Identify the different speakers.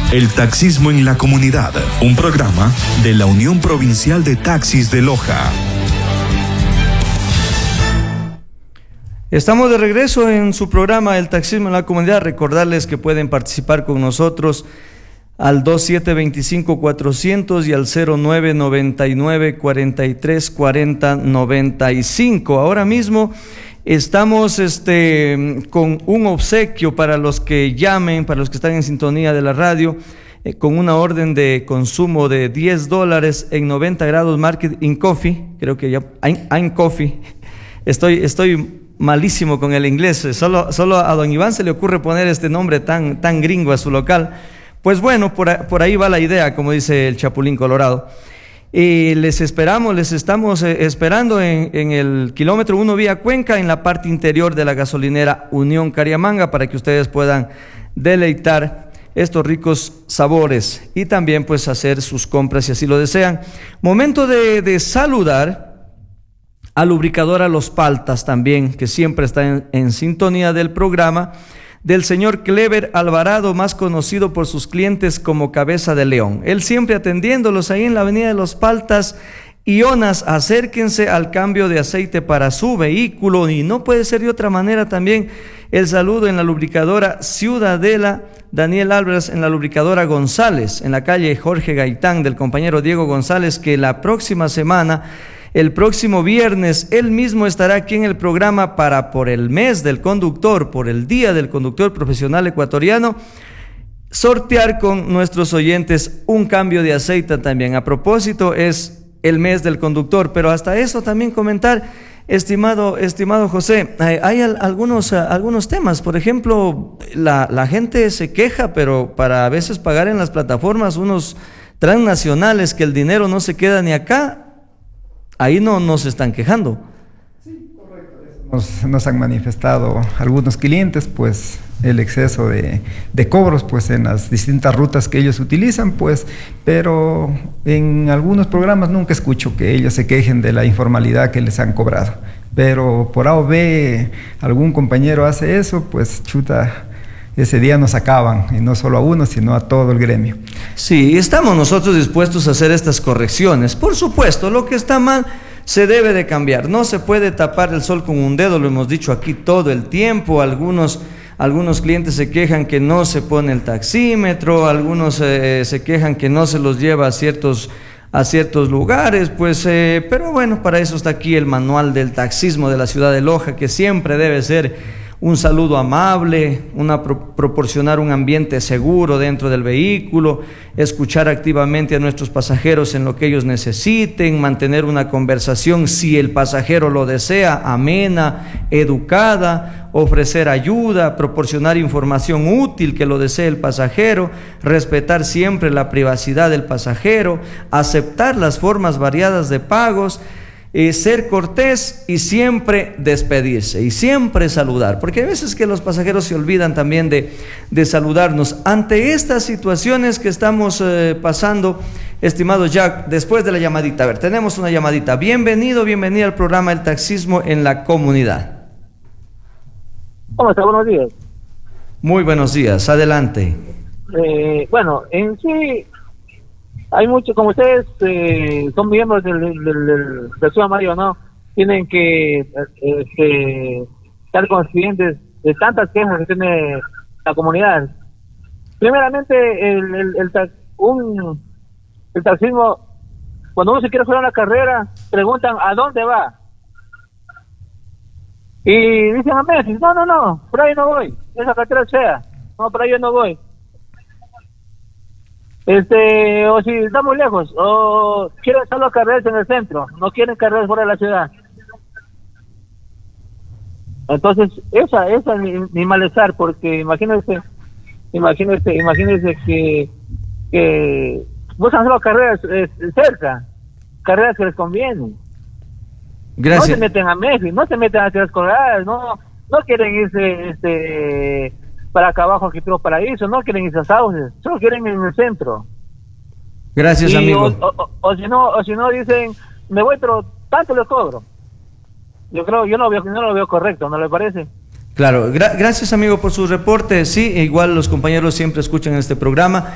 Speaker 1: El taxismo en la comunidad, un programa de la Unión Provincial de Taxis de Loja.
Speaker 2: Estamos de regreso en su programa El taxismo en la comunidad. Recordarles que pueden participar con nosotros al 2725-400 y al 0999-4340-95. Ahora mismo estamos con un obsequio para los que llamen, para los que están en sintonía de la radio, con una orden de consumo de $10 en 90 grados Marketing Coffee. Creo que ya I'm Coffee. Estoy malísimo con el inglés. Solo a don Iván se le ocurre poner este nombre tan gringo a su local. Pues bueno, por ahí va la idea, como dice el Chapulín Colorado. Les estamos esperando en el kilómetro 1 vía Cuenca, en la parte interior de la gasolinera Unión Cariamanga, para que ustedes puedan deleitar estos ricos sabores y también pues hacer sus compras si así lo desean. Momento de saludar a Lubricadora Los Paltas también, que siempre está en sintonía del programa, del señor Clever Alvarado, más conocido por sus clientes como Cabeza de León. Él siempre atendiéndolos ahí en la avenida de Los Paltas. Ionas, acérquense al cambio de aceite para su vehículo, y no puede ser de otra manera también el saludo en la lubricadora Ciudadela, Daniel Álvarez en la lubricadora González, en la calle Jorge Gaitán, del compañero Diego González, que la próxima semana, el próximo viernes, él mismo estará aquí en el programa para, por el mes del conductor, por el Día del Conductor Profesional Ecuatoriano, sortear con nuestros oyentes un cambio de aceite también. A propósito, es el mes del conductor, pero hasta eso también comentar, estimado José, hay algunos temas. Por ejemplo, la gente se queja, pero para a veces pagar en las plataformas unos transnacionales que el dinero no se queda ni acá. Ahí no se están quejando.
Speaker 3: Sí, correcto. Nos han manifestado algunos clientes, pues, el exceso de cobros, pues, en las distintas rutas que ellos utilizan, pues, pero en algunos programas nunca escucho que ellos se quejen de la informalidad que les han cobrado. Pero por A o B, algún compañero hace eso, pues, chuta, ese día nos acaban, y no solo a uno, sino a todo el gremio.
Speaker 2: Sí, estamos nosotros dispuestos a hacer estas correcciones. Por supuesto, lo que está mal se debe de cambiar. No se puede tapar el sol con un dedo, lo hemos dicho aquí todo el tiempo. Algunos clientes se quejan que no se pone el taxímetro, algunos se quejan que no se los lleva a ciertos lugares, pues, pero bueno, para eso está aquí el manual del taxismo de la ciudad de Loja, que siempre debe ser un saludo amable, proporcionar un ambiente seguro dentro del vehículo, escuchar activamente a nuestros pasajeros en lo que ellos necesiten, mantener una conversación, si el pasajero lo desea, amena, educada, ofrecer ayuda, proporcionar información útil que lo desee el pasajero, respetar siempre la privacidad del pasajero, aceptar las formas variadas de pagos, ser cortés y siempre despedirse y siempre saludar, porque hay veces que los pasajeros se olvidan también de saludarnos. Ante estas situaciones que estamos pasando, estimado Jack, después de la llamadita, a ver, tenemos una llamadita. Bienvenida al programa El Taxismo en la Comunidad.
Speaker 4: ¿Cómo está? Buenos días.
Speaker 2: Muy buenos días, adelante.
Speaker 4: Bueno, en sí hay mucho, como ustedes son miembros del Ciudad Mario, ¿no? Tienen que estar conscientes de tantas quejas que tiene la comunidad. Primeramente, el taxismo, cuando uno se quiere hacer una carrera, preguntan ¿a dónde va? Y dicen a Messi, no, por ahí no voy, esa carretera es fea, no, por ahí yo no voy. O si está muy lejos, o quieren solo carreras en el centro, no quieren carreras fuera de la ciudad. Entonces, esa es mi malestar, porque imagínense que buscan solo carreras cerca, carreras que les convienen.
Speaker 2: Gracias.
Speaker 4: No se meten a Messi, no se meten a ciudades coloradas, no quieren irse para acá abajo, que todo paraíso, no quieren irse a Sauces, solo quieren ir en el centro.
Speaker 2: Gracias, amigo.
Speaker 4: O si no dicen, me voy, pero tanto les cobro. Yo no lo veo correcto, ¿no le parece?
Speaker 2: Claro, gracias, amigo, por su reporte. Sí, igual los compañeros siempre escuchan este programa.